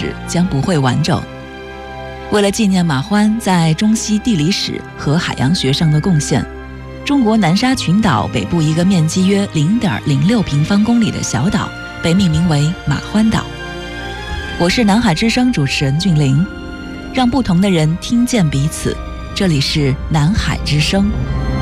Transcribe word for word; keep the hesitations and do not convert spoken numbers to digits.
史将不会完整。为了纪念马欢在中西地理史和海洋学上的贡献，中国南沙群岛北部一个面积约 零点零六平方公里的小岛被命名为马欢岛。我是南海之声主持人俊玲，让不同的人听见彼此。这里是南海之声。